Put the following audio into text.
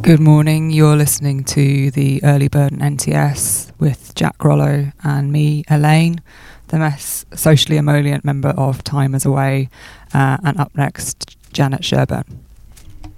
Good morning. You're listening to the Early Bird and NTS with Jack Rollo and me, Elaine, the socially emollient member of Time Is Away, and up next, Janet Sherburn.